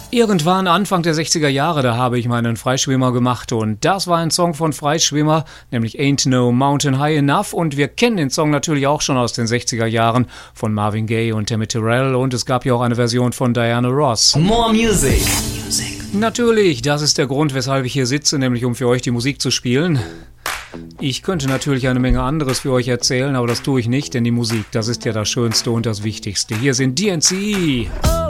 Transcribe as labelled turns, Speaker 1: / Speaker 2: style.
Speaker 1: Irgendwann Anfang der 60er Jahre, da habe ich meinen Freischwimmer gemacht und das war ein Song von Freischwimmer, nämlich Ain't No Mountain High Enough, und wir kennen den Song natürlich auch schon aus den 60er Jahren von Marvin Gaye und Tammy Terrell, und es gab ja auch eine Version von Diana Ross.
Speaker 2: More Music.
Speaker 1: Natürlich, das ist der Grund, weshalb ich hier sitze, nämlich um für euch die Musik zu spielen. Ich könnte natürlich eine Menge anderes für euch erzählen, aber das tue ich nicht, denn die Musik, das ist ja das Schönste und das Wichtigste. Hier sind DNC.